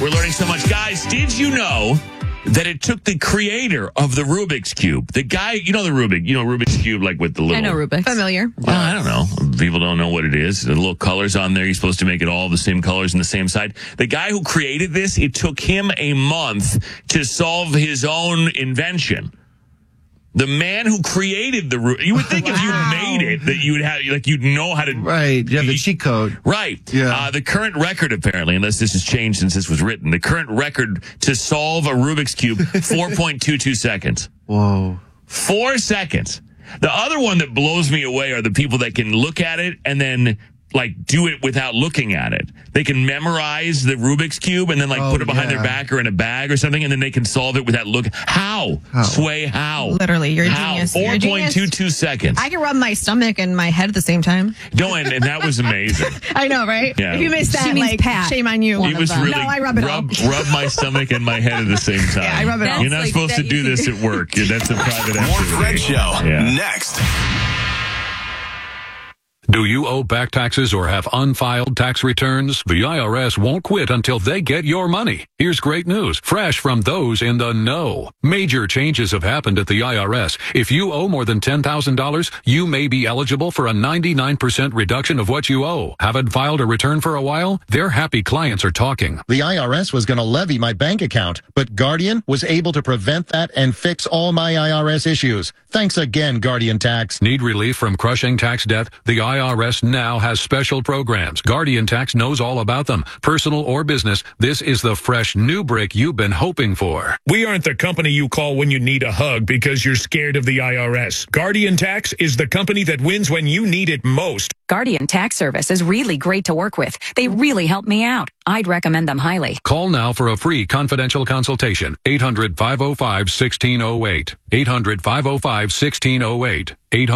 We're learning so much. Guys, did you know that it took the creator of the Rubik's Cube, the guy, Rubik's Cube, like with the little... I know Rubik's. Familiar. Well, I don't know. People don't know what it is. The little colors on there. You're supposed to make it all the same colors and the same side. The guy who created this, it took him a month to solve his own invention. The man who created the Rubik. You would think if you made it that you would have, you'd know how to. Right. You have the cheat code. Right. Yeah. The current record, apparently, unless this has changed since this was written, the current record to solve a Rubik's Cube, 4.22 seconds. Whoa. 4 seconds. The other one that blows me away are the people that can look at it and then do it without looking at it. They can memorize the Rubik's Cube and then put it behind their back or in a bag or something, and then they can solve it without looking. How? Sway, how? Literally, you're a genius. 4.22 seconds. I can rub my stomach and my head at the same time. No, and that was amazing. I know, right? Yeah. If you missed that, Pat. shame on you. It was really no, I rub it all. rub my stomach and my head at the same time. Yeah, I rub it all. You're not supposed to do this at work. That's a private activity. More Fred Show. Yeah. Next. Do you owe back taxes or have unfiled tax returns? The IRS won't quit until they get your money. Here's great news, fresh from those in the know. Major changes have happened at the IRS. If you owe more than $10,000, you may be eligible for a 99% reduction of what you owe. Haven't filed a return for a while? Their happy clients are talking. The IRS was going to levy my bank account, but Guardian was able to prevent that and fix all my IRS issues. Thanks again, Guardian Tax. Need relief from crushing tax debt? The IRS now has special programs. Guardian Tax knows all about them. Personal or business, this is the fresh new break you've been hoping for. We aren't the company you call when you need a hug because you're scared of the IRS. Guardian Tax is the company that wins when you need it most. Guardian Tax Service is really great to work with. They really help me out. I'd recommend them highly. Call now for a free confidential consultation. 800-505-1608. 800-505-1608.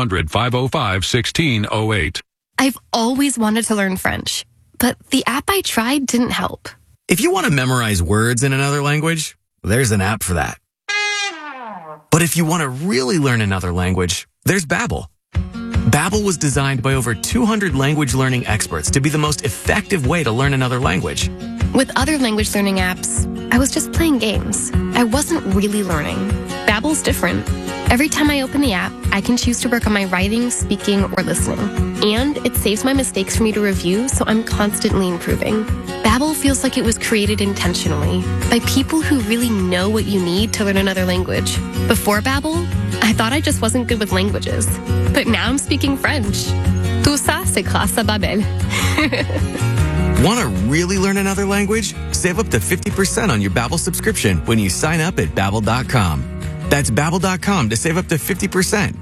800-505-1608. I've always wanted to learn French, but the app I tried didn't help. If you want to memorize words in another language, there's an app for that. But if you want to really learn another language, there's Babbel. Babbel was designed by over 200 language learning experts to be the most effective way to learn another language. With other language learning apps, I was just playing games. I wasn't really learning. Babbel's different. Every time I open the app, I can choose to work on my writing, speaking, or listening. And it saves my mistakes for me to review, so I'm constantly improving. Babbel feels like it was created intentionally by people who really know what you need to learn another language. Before Babbel, I thought I just wasn't good with languages. But now I'm speaking French. Tout ça, c'est grâce à Babbel. Want to really learn another language? Save up to 50% on your Babbel subscription when you sign up at Babbel.com. That's Babbel.com to save up to 50%.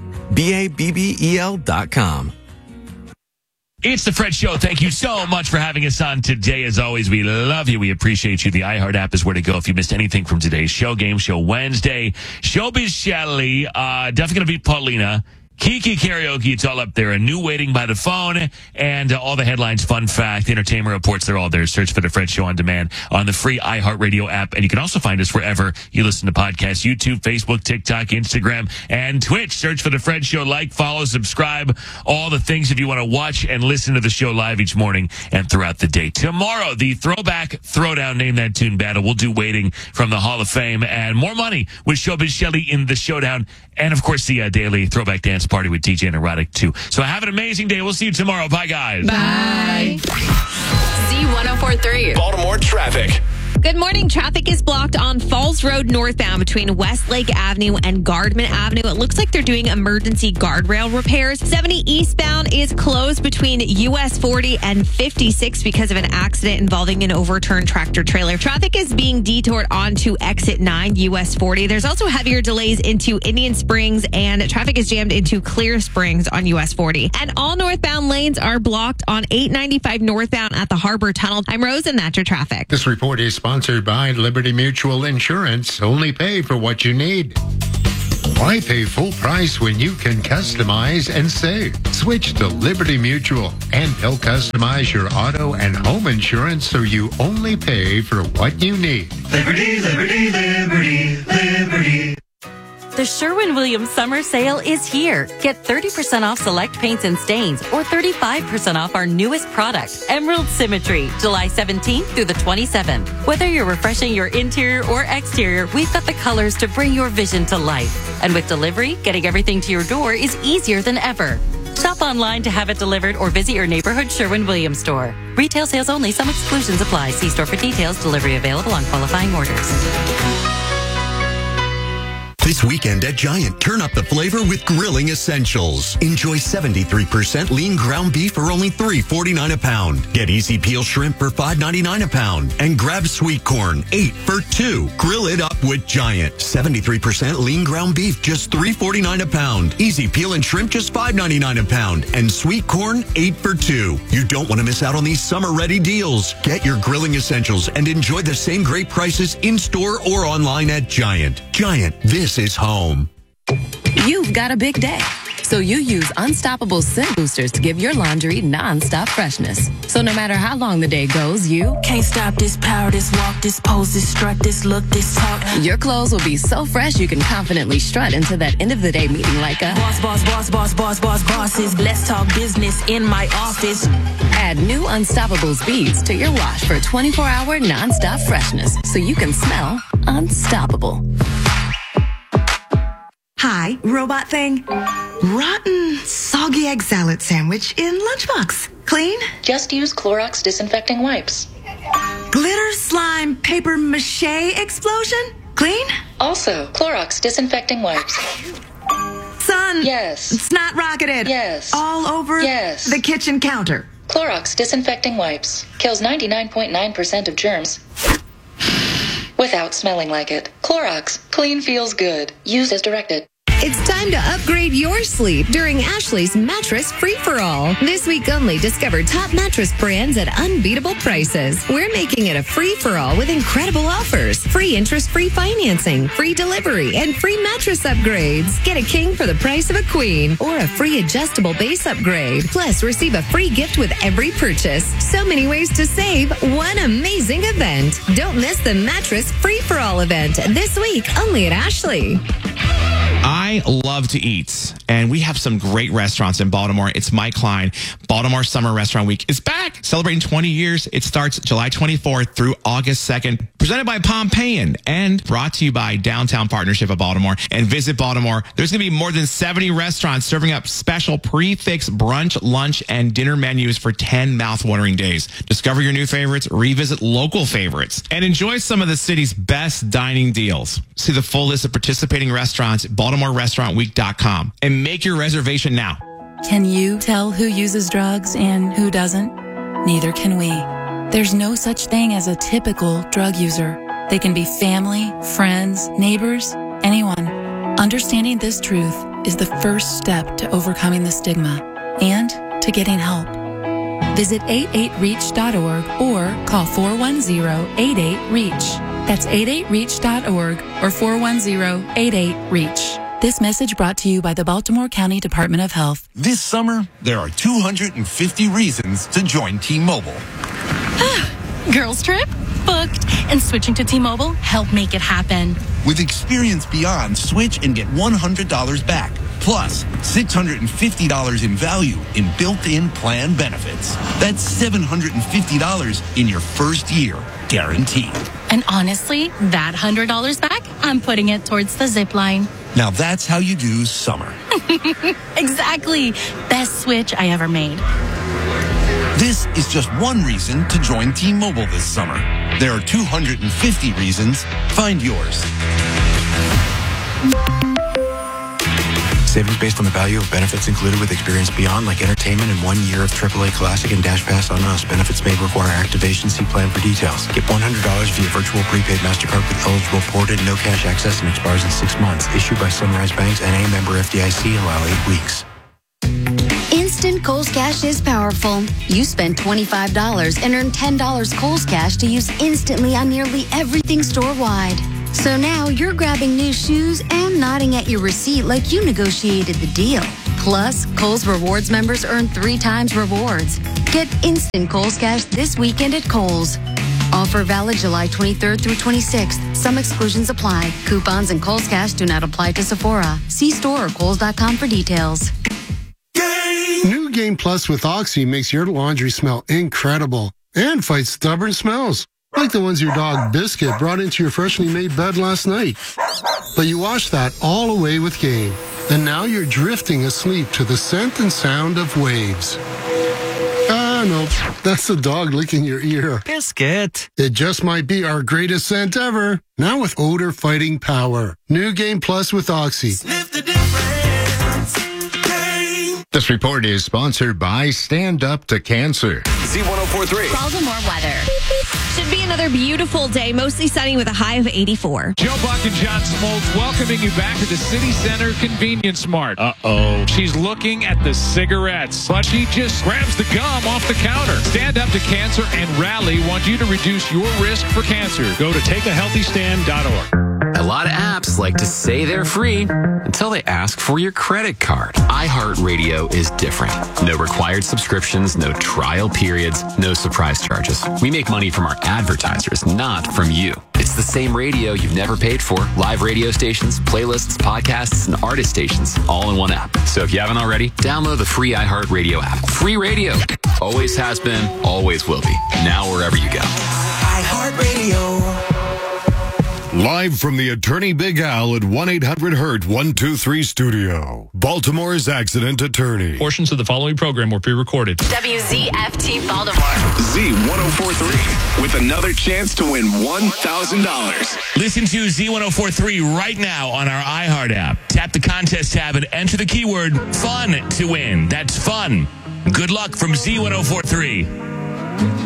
Babbel.com. It's the Fred Show. Thank you so much for having us on today. As always, we love you. We appreciate you. The iHeart app is where to go if you missed anything from today's show. Game Show Wednesday. Showbiz Shelly. Definitely going to beat Paulina. Kiki Karaoke, it's all up there. A new waiting by the phone and all the headlines, fun fact, entertainment reports, they're all there. Search for The Fred Show on demand on the free iHeartRadio app. And you can also find us wherever you listen to podcasts, YouTube, Facebook, TikTok, Instagram, and Twitch. Search for The Fred Show. Like, follow, subscribe, all the things if you want to watch and listen to the show live each morning and throughout the day. Tomorrow, the Throwback Throwdown Name That Tune battle. We'll do Waiting from the Hall of Fame and more money with Showbiz Shelly in the showdown. And, of course, the daily Throwback Dance Party with DJ and Erotic, too. So have an amazing day. We'll see you tomorrow. Bye, guys. Bye. Z1043. Baltimore traffic. Good morning. Traffic is blocked on Falls Road northbound between Westlake Avenue and Gardman Avenue. It looks like they're doing emergency guardrail repairs. 70 eastbound is closed between US 40 and 56 because of an accident involving an overturned tractor trailer. Traffic is being detoured onto exit 9 US 40. There's also heavier delays into Indian Springs, and traffic is jammed into Clear Springs on US 40. And all northbound lanes are blocked on 895 northbound at the Harbor Tunnel. I'm Rose, and that's your traffic. This report is sponsored by Liberty Mutual Insurance. Only pay for what you need. Why pay full price when you can customize and save? Switch to Liberty Mutual, and they'll customize your auto and home insurance so you only pay for what you need. Liberty, liberty, liberty, liberty. The Sherwin-Williams Summer Sale is here. Get 30% off select paints and stains or 35% off our newest product, Emerald Symmetry, July 17th through the 27th. Whether you're refreshing your interior or exterior, we've got the colors to bring your vision to life. And with delivery, getting everything to your door is easier than ever. Shop online to have it delivered or visit your neighborhood Sherwin-Williams store. Retail sales only. Some exclusions apply. See store for details. Delivery available on qualifying orders. This weekend at Giant, turn up the flavor with Grilling Essentials. Enjoy 73% lean ground beef for only $3.49 a pound. Get easy peel shrimp for $5.99 a pound. And grab sweet corn, 8 for $2. Grill it up with Giant. 73% lean ground beef, just $3.49 a pound. Easy peel and shrimp, just $5.99 a pound. And sweet corn, 8 for $2. You don't want to miss out on these summer-ready deals. Get your Grilling Essentials and enjoy the same great prices in-store or online at Giant. Giant, this is home. You've got a big day, so you use Unstoppable Scent Boosters to give your laundry non-stop freshness. So no matter how long the day goes, you can't stop this power, this walk, this pose, this strut, this look, this talk. Your clothes will be so fresh you can confidently strut into that end of the day meeting like a bosses. Let's talk business in my office. Add new Unstoppables beads to your wash for 24-hour non-stop freshness, so you can smell unstoppable. Hi, robot thing. Rotten, soggy egg salad sandwich in lunchbox. Clean? Just use Clorox disinfecting wipes. Glitter slime paper mache explosion? Clean? Also, Clorox disinfecting wipes. Son. Yes. Snot rocketed. Yes. All over yes. the kitchen counter. Clorox disinfecting wipes. Kills 99.9% of germs without smelling like it. Clorox. Clean feels good. Use as directed. It's time to upgrade your sleep during Ashley's Mattress Free-for-All. This week only, discover top mattress brands at unbeatable prices. We're making it a free-for-all with incredible offers. Free interest-free financing, free delivery, and free mattress upgrades. Get a king for the price of a queen or a free adjustable base upgrade. Plus, receive a free gift with every purchase. So many ways to save. One amazing event. Don't miss the Mattress Free-for-all event this week only at Ashley. I love to eat, and we have some great restaurants in Baltimore. It's Mike Klein. Baltimore Summer Restaurant Week is back, celebrating 20 years. It starts July 24th through August 2nd. Presented by Pompeian and brought to you by Downtown Partnership of Baltimore and Visit Baltimore. There's going to be more than 70 restaurants serving up special prix-fixe brunch, lunch, and dinner menus for 10 mouth-watering days. Discover your new favorites, revisit local favorites, and enjoy some of the city's best dining deals. See the full list of participating restaurants at BaltimoreRestaurantWeek.com and make your reservation now. Can you tell who uses drugs and who doesn't? Neither can we. There's no such thing as a typical drug user. They can be family, friends, neighbors, anyone. Understanding this truth is the first step to overcoming the stigma and to getting help. Visit 88reach.org or call 410-88-REACH. That's 88reach.org or 410-88-REACH. This message brought to you by the Baltimore County Department of Health. This summer, there are 250 reasons to join T-Mobile. Girls trip? Booked. And switching to T-Mobile helped make it happen. With Experience Beyond, switch and get $100 back. Plus, $650 in value in built-in plan benefits. That's $750 in your first year, guaranteed. And honestly, that $100 back, I'm putting it towards the zip line. Now that's how you do summer. Exactly. Best switch I ever made. This is just one reason to join T-Mobile this summer. There are 250 reasons. Find yours. Savings based on the value of benefits included with Experience Beyond, like entertainment and 1 year of AAA Classic and Dash Pass on us. Benefits may require activation. See plan for details. Get $100 via virtual prepaid MasterCard with eligible ported, no cash access, and expires in 6 months. Issued by Sunrise Banks, N.A. member FDIC. Allow 8 weeks. Instant Kohl's Cash is powerful. You spend $25 and earn $10 Kohl's Cash to use instantly on nearly everything store-wide. So now you're grabbing new shoes and nodding at your receipt like you negotiated the deal. Plus, Kohl's Rewards members earn 3 times rewards. Get instant Kohl's Cash this weekend at Kohl's. Offer valid July 23rd through 26th. Some exclusions apply. Coupons and Kohl's Cash do not apply to Sephora. See store or Kohls.com for details. New Game Plus with Oxy makes your laundry smell incredible and fights stubborn smells, like the ones your dog Biscuit brought into your freshly made bed last night. But you wash that all away with Game, and now you're drifting asleep to the scent and sound of waves. Ah, no, that's the dog licking your ear. Biscuit. It just might be our greatest scent ever, now with odor-fighting power. New Game Plus with Oxy. Sniff the difference. This report is sponsored by Stand Up to Cancer. Z1043. Baltimore weather. Should be another beautiful day, mostly sunny with a high of 84. Joe Buck and John Smoltz welcoming you back to the City Center Convenience Mart. Uh-oh. She's looking at the cigarettes, but she just grabs the gum off the counter. Stand Up to Cancer and Rally want you to reduce your risk for cancer. Go to takeahealthystand.org. A lot of apps like to say they're free until they ask for your credit card. iHeartRadio is different. No required subscriptions, no trial periods, no surprise charges. We make money from our advertisers, not from you. It's the same radio you've never paid for. Live radio stations, playlists, podcasts, and artist stations, all in one app. So if you haven't already, download the free iHeartRadio app. Free radio. Always has been, always will be. Now wherever you go. iHeartRadio. Live from the Attorney Big Al at 1-800-HURT-123 studio. Baltimore's accident attorney. Portions of the following program were pre-recorded. WZFT Baltimore. Z1043 with another chance to win $1,000. Listen to Z1043 right now on our iHeart app. Tap the contest tab and enter the keyword FUN to win. That's fun. Good luck from Z1043.